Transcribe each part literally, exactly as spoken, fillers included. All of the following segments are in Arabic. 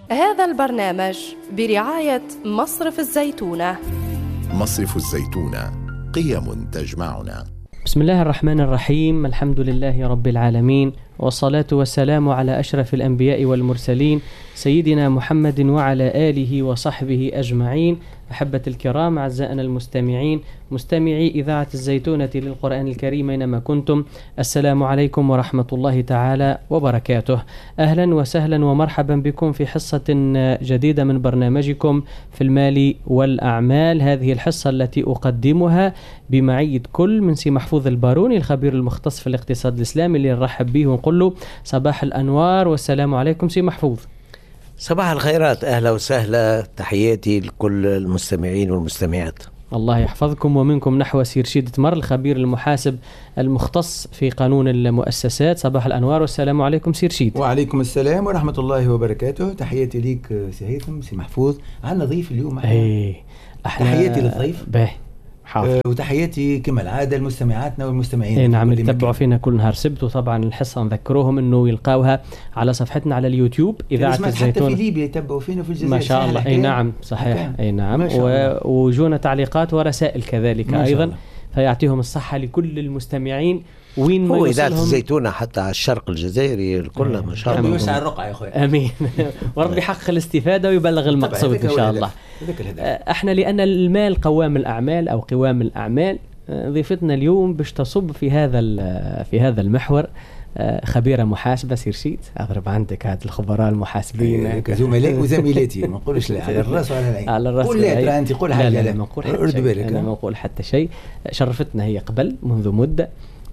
هذا البرنامج برعاية مصرف الزيتونة. مصرف الزيتونة، قيم تجمعنا. بسم الله الرحمن الرحيم، الحمد لله رب العالمين، والصلاة والسلام على أشرف الأنبياء والمرسلين سيدنا محمد وعلى آله وصحبه أجمعين. أحبة الكرام، أعزائنا المستمعين، مستمعي إذاعة الزيتونة للقرآن الكريم أينما كنتم، السلام عليكم ورحمة الله تعالى وبركاته. أهلا وسهلا ومرحبا بكم في حصة جديدة من برنامجكم في المال والأعمال. هذه الحصة التي أقدمها بمعية كل من سي محفوظ الباروني، الخبير المختص في الاقتصاد الإسلامي، اللي نرحب به ونقول له صباح الأنوار والسلام عليكم سي محفوظ. صباح الخيرات، أهلا وسهلا، تحياتي لكل المستمعين والمستمعات. الله يحفظكم ومنكم نحو سي رشيد تمر، الخبير المحاسب المختص في قانون المؤسسات. صباح الأنوار والسلام عليكم سي رشيد. وعليكم السلام ورحمة الله وبركاته. تحياتي ليك سي هيثم سي محفوظ. عندنا ضيف اليوم. ايه تحياتي للضيف. به أه وتحياتي كما العادة لمستمعاتنا والمستمعين. ايه نعم، يتبعوا فينا كل نهار سبت، وطبعا الحصة نذكروهم انه يلقاوها على صفحتنا على اليوتيوب إذاعة الزيتونة. حتى في ليبيا يتبعوا فينا في الجزائر ما شاء الله. اي نعم صحيح. اي نعم، ووجونا تعليقات ورسائل كذلك ايضا، فيعطيهم الصحة لكل المستمعين وين ما هو إذاعة الزيتونة حتى على الشرق الجزائري الكل. ما شاء الله، ربي يوسع الرقعة يا أخوي. أمين. وربي يحقق الاستفادة ويبلغ المقصود إن شاء الله. احنا لأن المال قوام الأعمال أو قوام الأعمال، ضيفتنا اليوم باش تصب في هذا في هذا المحور خبيرة محاسبة سي رشيد. أضرب عندك هاد الخبراء المحاسبين زملائي وزميلاتي، ما نقولش لا على الراس ولا العين. على الراس قول لا أنت قول حاجة. لا لا ما نقول حتى شيء. أنا ما نقول حتى شيء. شرفتنا هي قبل منذ مدة،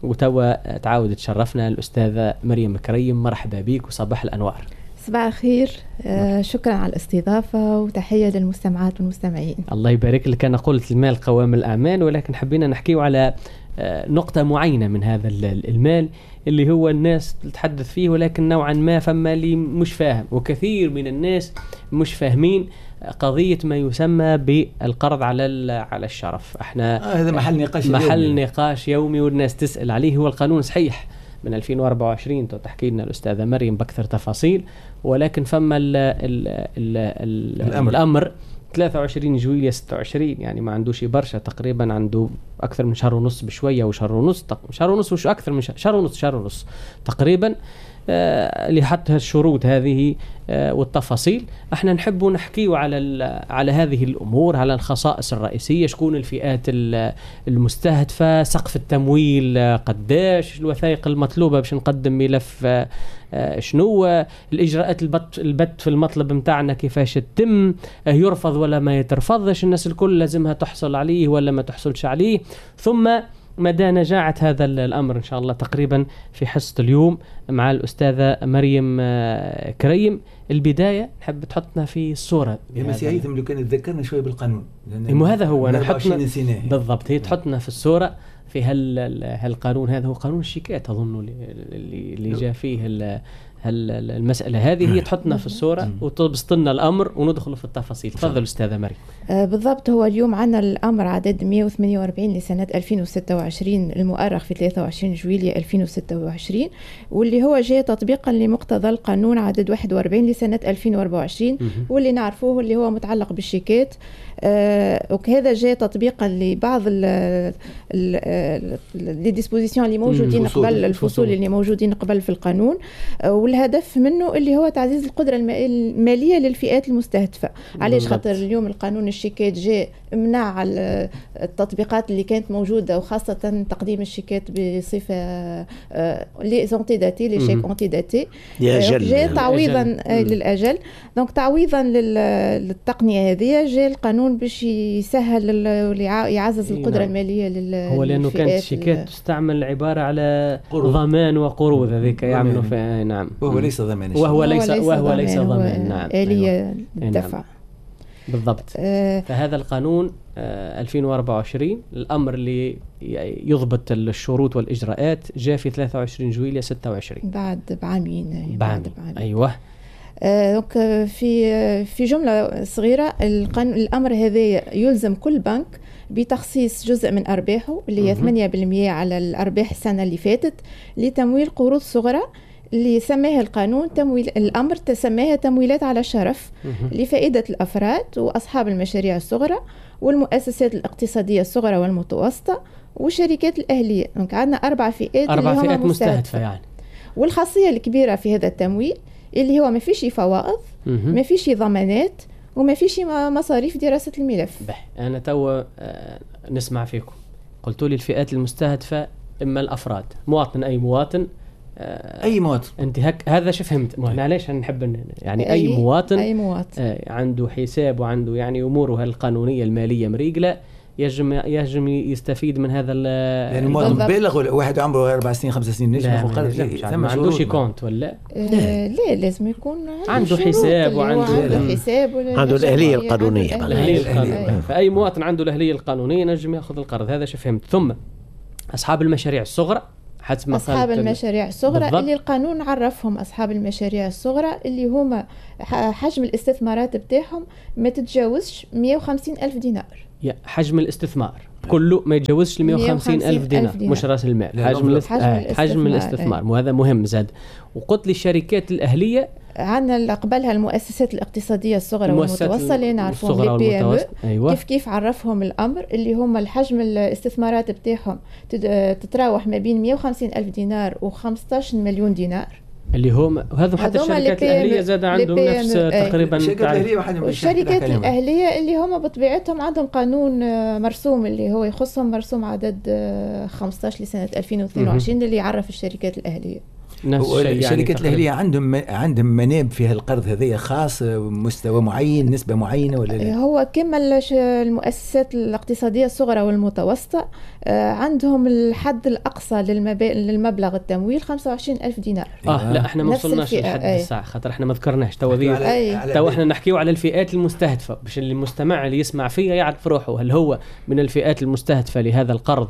وتوا تعاود تشرفنا الأستاذة مريم كريم. مرحبا بك وصباح الأنوار. صباح الخير. آه شكرا على الاستضافة وتحية للمستمعات والمستمعين. الله يبارك لك. أنا قلت المال قوام الأعمال، ولكن حبينا نحكيه على آه نقطة معينة من هذا المال اللي هو الناس تتحدث فيه، ولكن نوعا ما فما اللي مش فاهم، وكثير من الناس مش فاهمين قضية ما يسمى بالقرض على على الشرف. احنا آه هذا محل نقاش محل يومي. نقاش يومي والناس تسأل عليه. هو القانون صحيح من ألفين وأربعة وعشرين، تحكي لنا الأستاذة مريم بأكثر تفاصيل، ولكن فما ال ال ال ال الأمر, الأمر ثلاثة وعشرين جويلية ستة وعشرين، يعني ما عندوش برشا، تقريبا عنده أكثر من شهر ونص بشوية، وشهر ونص شهر ونص وش أكثر من شهر, شهر ونص شهر ونص تقريبا، آه اللي حط الشروط هذه آه والتفاصيل. احنا نحب نحكيه على على هذه الأمور، على الخصائص الرئيسية، شكون الفئات المستهدفة، سقف التمويل آه قداش، الوثائق المطلوبة باش نقدم ملف آه آه شنو، الإجراءات البت, البت في المطلب متاعنا كيفاش تتم، آه يرفض ولا ما يترفضش، الناس الكل لازمها تحصل عليه ولا ما تحصلش عليه، ثم مدى نجاعة هذا الأمر إن شاء الله تقريبا في حصة اليوم مع الأستاذة مريم كريم. البداية نحب تحطنا في الصورة. يا مسيا هيثم لو كان تذكرنا شوي بالقانون، مو هذا هو أنا حطنا بالضبط، هي نعم. تحطنا في الصورة في هال هالقانون. هذا هو قانون الشيكات أظن اللي اللي جاء فيه المسألة هذه. هي تحطنا في الصورة وتبسط لنا الأمر وندخل في التفاصيل. تفضل أستاذة مريم. آه بالضبط. هو اليوم عنا الأمر عدد مئة وثمانية وأربعين لسنة ألفين وستة وعشرين، المؤرخ في ثلاثة وعشرين جويلية ألفين وستة وعشرين، واللي هو جاء تطبيقا لمقتضى القانون عدد واحد وأربعين لسنة ألفين وأربعة وعشرين، واللي نعرفوه اللي هو متعلق بالشيكات. آه وكذا جاء تطبيقا لبعض لي ديسبوزيسيون اللي موجودين قبل، الفصول اللي موجودين قبل في القانون، آه والهدف منه اللي هو تعزيز القدرة المالية للفئات المستهدفة. علاش؟ خاطر اليوم القانون الشيكات جاء منع التطبيقات اللي كانت موجودة، وخاصة تقديم الشيكات بصفة لي زونتي داتي لي شيك اونتي داتي، جاء تعويضا للأجل. دونك تعويضا للتقنية هذه جاء القانون باش يسهل ويعزز القدرة المالية للفئات. هو لأنه كانت الشيكات تستعمل عبارة على ضمان وقروض، هذيك يعملوا في نعم، وهو ليس ضمان، وهو ليس وهو ليس ضمان، نعم، آلية الدفع. نعم. بالضبط. آه فهذا القانون آه ألفين وأربعة وعشرين، الأمر اللي يضبط الشروط والإجراءات جاء في ثلاثة وعشرين جويلية ستة وعشرين، بعد بعامين. بعد بعامين. أيوة. آه في في جملة صغيرة، الأمر هذا يلزم كل بنك بتخصيص جزء من أرباحه اللي هي ثمانية بالمئة على الأرباح السنة اللي فاتت لتمويل قروض صغرى اللي سماها القانون تمويل الأمر تسماها تمويلات على الشرف لفائدة الأفراد وأصحاب المشاريع الصغرى والمؤسسات الاقتصادية الصغرى والمتوسطة والشركات الأهلية. دونك عندنا أربع فئات أربع فئات مستهدفة. مستهدفة يعني. والخاصية الكبيرة في هذا التمويل اللي هو ما فيش فوائض، ما فيش ضمانات، وما فيش مصاريف دراسة الملف. بح. أنا تو آه نسمع فيكم قلتوا لي الفئات المستهدفة إما الأفراد، مواطن أي مواطن آه أي مواطن. أنت هك هذا شو فهمت؟ ما علاش نحب يعني أي, أي مواطن أي مواطن آه عنده حساب وعنده يعني أموره القانونية المالية مريقلة يجم يجم يستفيد من هذا يعني المواطن بالغ واحد عمره أربع سنين خمس سنين نجم ياخذ ما عندوش كونت ولا آه لا لازم يكون عنده حساب وعنده حساب عنده الأهلية القانونية. الأهلية القانونية. فأي مواطن عنده الأهلية القانونية نجم ياخذ القرض. هذا شو فهمت. ثم أصحاب المشاريع الصغرى حسب ما أصحاب المشاريع الصغرى بالضبط. اللي القانون عرفهم أصحاب المشاريع الصغرى اللي هما حجم الاستثمارات بتاعهم ما تتجاوزش مئة وخمسين ألف دينار. يا حجم الاستثمار كله ما يتجاوزش مئة وخمسين ألف دينار, دينار مش رأس المال. حجم, الاست... حجم, آه. حجم الاستثمار وهذا مهم زاد. وقلت لي الشركات الأهلية عندنا قبلها المؤسسات الاقتصادية الصغرى والمتوسطة اللي نعرفهم لي بي ام أيوة. كيف كيف عرفهم الأمر اللي هم الحجم الاستثمارات بتاعهم تتراوح ما بين مئة وخمسين ألف دينار و15 مليون دينار اللي هم وهذا حتى الشركات الأهلية زاد عندهم نفس تقريبا. الشركات الأهلية اللي هم بطبيعتهم عندهم قانون مرسوم اللي هو يخصهم مرسوم عدد خمسة عشر لسنة ألفين واثنين وعشرين اللي يعرف الشركات الأهلية. الشركات يعني الأهلية عندهم عندهم مناب فيها القرض هذايا خاص مستوى معين نسبة معينة ولا لا؟ هو كما المؤسسات الاقتصادية الصغرى والمتوسطة عندهم الحد الأقصى للمبلغ التمويل خمسة وعشرين ألف دينار. آه لا احنا ما وصلناش لحد الساعة خاطر احنا ما ذكرناش تو تو احنا نحكيو على الفئات المستهدفة باش اللي المستمع اللي يسمع فيها يعرف روحه هل هو من الفئات المستهدفة لهذا القرض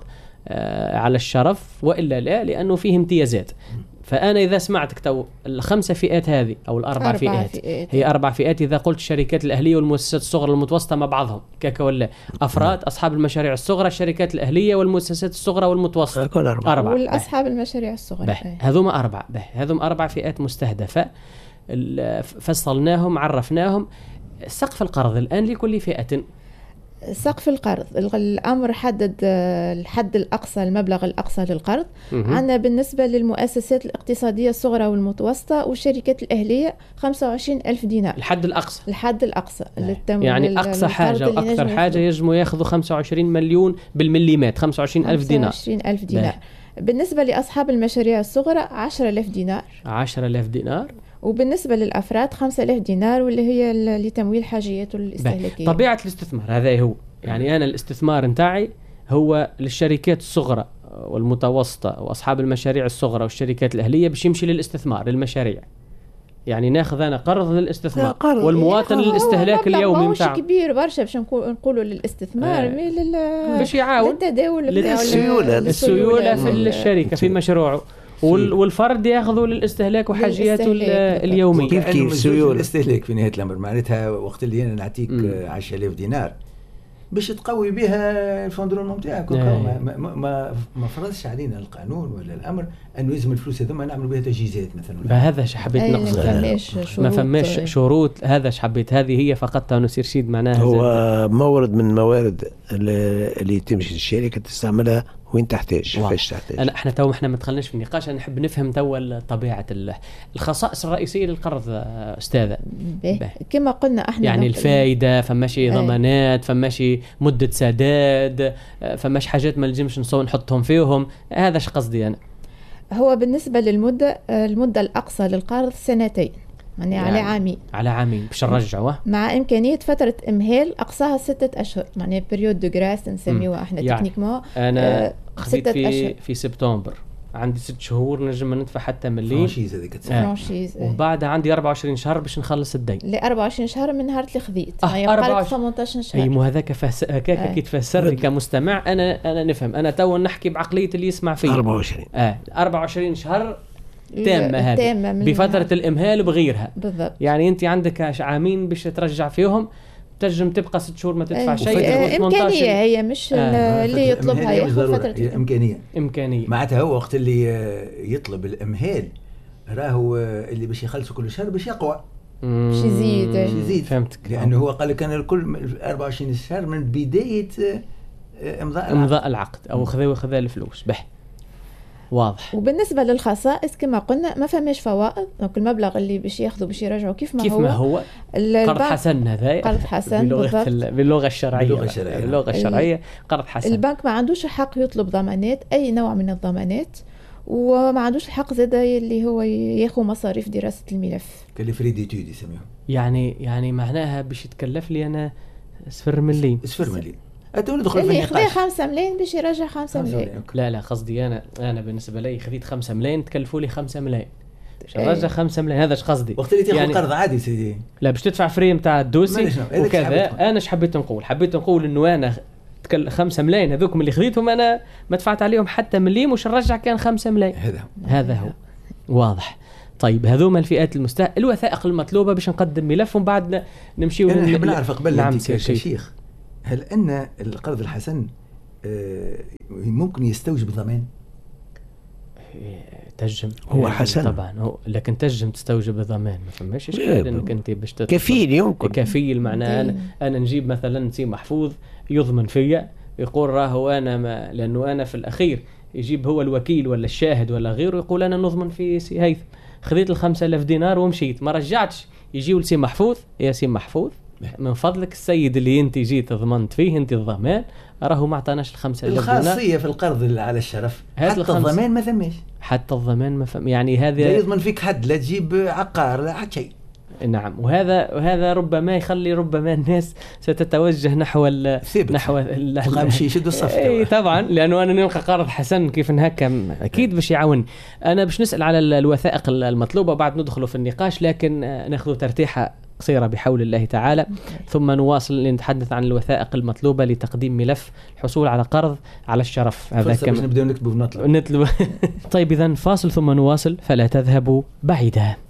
آه على الشرف وإلا لا، لأنه فيه امتيازات. فأنا إذا سمعتك تو الخمسة فئات هذه أو الأربع أربع فئات, فئات هي أربع فئات. إذا قلت الشركات الأهلية والمؤسسات الصغرى المتوسطة مع بعضهم كاكا ولا أفراد أصحاب المشاريع الصغرى الشركات الأهلية والمؤسسات الصغرى والمتوسطة أربعة, أربعة. والأصحاب المشاريع الصغرى هذوم أربعة. هذوم أربع فئات مستهدفة فصلناهم عرفناهم. سقف القرض الآن لكل فئة سقف القرض الأمر حدد الحد الأقصى المبلغ الأقصى للقرض. عندنا بالنسبة للمؤسسات الاقتصادية الصغرى والمتوسطة والشركات الأهلية خمسة وعشرين ألف دينار الحد الأقصى. الحد الأقصى يعني أقصى حاجة وأكثر حاجة يجموا يأخذوا خمسة وعشرين مليون بالمليمات خمسة وعشرين ألف دينار. خمسة وعشرين ألف دينار. بالنسبة لأصحاب المشاريع الصغرى عشرة آلاف دينار. عشرة آلاف دينار. وبالنسبة للأفراد خمسة آلاف دينار واللي هي لتمويل حاجياته الاستهلاكية. طبيعة الاستثمار هذا هو يعني أنا الاستثمار نتاعي هو للشركات الصغرى والمتوسطة وأصحاب المشاريع الصغرى والشركات الأهلية باش يمشي للاستثمار للمشاريع. يعني ناخذ أنا قرض للاستثمار والمواطن للاستهلاك اليومي نتاعو. مش كبير برشا باش نقولوا للاستثمار مي لل باش يعاون للتداول للسيولة السيولة في الشركة في مشروعه والفرد ياخذوا للاستهلاك وحاجياته اليومية. كيف كيف السيولة الاستهلاك في نهاية الأمر معناتها وقت اللي أنا نعطيك عشرة آلاف دينار باش تقوي بها الفندرون نتاعك ما ما ما, ما فرضش علينا القانون ولا الامر انه لازم الفلوس هذوما نعملوا بها تجهيزات مثلا. هذا ايش حبيت نقصد ما فماش شروط. هذا ايش حبيت هذه هي فقط نسير شيد معناها هو مورد من الموارد اللي تمشي الشركه تستعملها وين تحتاج فاش تحتاج. انا احنا تو احنا ما دخلناش في النقاش. انا نحب نفهم تو طبيعه الخصائص الرئيسيه للقرض استاذه. كما قلنا احنا يعني الفائده فماشي ضمانات فماشي مده سداد فماش حاجات ما نجمش نحطهم فيهم. هذا ايش قصدي انا. هو بالنسبه للمده المده الاقصى للقرض سنتين يعني, يعني على عامين على عامين باش نرجعوه مع امكانيه فتره امهال اقصاها ستة اشهر يعني بيريود دو غراس نسميوها احنا يعني تكنيكمون. انا آه خذيت في أشهر. في سبتمبر عندي ست شهور نجم ندفع حتى مليون فرانشيز هذيك فرانشيز وبعد عندي أربعة وعشرين شهر باش نخلص الدين. ل أربعة وعشرين شهر من نهار اللي خذيت آه يعني ثمانية عشر شهر. اي مو هذاك فس... هكاك آه. كي تفسر لي كمستمع انا انا نفهم. انا تو نحكي بعقليه اللي يسمع فيه أربعة وعشرين اه أربعة وعشرين شهر تامة هذه بفترة الإمهال وبغيرها بالضبط. يعني أنت عندك عامين باش ترجع فيهم تنجم تبقى ست شهور ما تدفع شيء. إمكانية هي مش آه. اللي يطلبها ياخذ فترة إمكانية إمكانية معناتها هو وقت اللي يطلب الإمهال راهو اللي باش يخلصوا كل شهر باش يقوى، باش يزيد باش يزيد فهمتك. لانه هو قال لك انا الكل أربعة وعشرين شهر من بدايه امضاء امضاء العقد او خذا خذا الفلوس به. واضح. وبالنسبه للخصائص كما قلنا ما فماش فوائد، دونك المبلغ اللي باش ياخذوا باش يرجعوا كيف ما كيف هو ما هو قرض حسن. هذا قرض حسن باللغه باللغه الشرعيه باللغه الشرعيه, باللغة الشرعية قرض حسن. البنك ما عندوش الحق يطلب ضمانات، اي نوع من الضمانات، وما عندوش الحق زاد اللي هو ياخذ مصاريف دراسه الملف كالفريديتود يسميهم. يعني يعني معناها باش يتكلف لي انا صفر مليم صفر مليم أتوني ندخل في اللي النقاش. يخذ خمسة ملايين باش يرجع خمسة ملايين. لا لا قصدي انا انا بالنسبه لي خذيت خمسة ملايين تكلفوا لي خمسة ملايين باش نرجع خمسة ملايين. هذا ايش قصدي؟ وقت اللي تاخذ يعني قرض عادي سيدي لا باش تدفع فريم تاع الدوسي وكذا. انا ايش حبيت نقول؟ حبيت نقول انه انا تكل خمسة ملايين هذوك اللي خذيتهم انا ما دفعت عليهم حتى مليم وش نرجع كان خمسة ملايين. هذا هذا هو واضح. طيب هذوما الفئات المستهدفة، الوثائق المطلوبة باش نقدم ملف ومن بعد نمشيو. أنا نحب نعرف قبل نعم كشيخ، هل أن القرض الحسن ممكن يستوجب ضمان؟ تجم هو حسن طبعا هو، لكن تجم تستوجب الضمان ما فماش اشكال انك انت باش كفيل يمكن كفيل. معناه أنا, انا نجيب مثلا سي محفوظ يضمن فيا يقول راهو انا ما، لانه انا في الاخير يجيب هو الوكيل ولا الشاهد ولا غيره يقول انا نضمن في سي هيثم خذيت الخمسة آلاف دينار ومشيت ما رجعتش، يجيو لسي محفوظ يا سي محفوظ من فضلك السيد اللي انت جيت ضمنت فيه انت الضمان راهو ما عطاناش الخمسة آلاف دينار. الخاصية في القرض على الشرف حتى الضمان ما ثماش، حتى الضمان ما فهم. يعني هذا لا يضمن فيك حد، لا تجيب عقار لا حتى شيء. نعم. وهذا وهذا ربما يخلي ربما الناس ستتوجه نحو ال نحو القمشي يشدوا الصف. اي طبعا لانه انا نلقى قرض حسن كيف نهكا اكيد باش يعاون. انا باش نسال على الوثائق المطلوبه بعد ندخلوا في النقاش، لكن ناخذ ترتيحه قصيره بحول الله تعالى ثم نواصل لنتحدث عن الوثائق المطلوبه لتقديم ملف الحصول على قرض على الشرف. هذا كم نبداو نكتبوا ونطلب. طيب اذا فاصل ثم نواصل فلا تذهبوا بعيدا.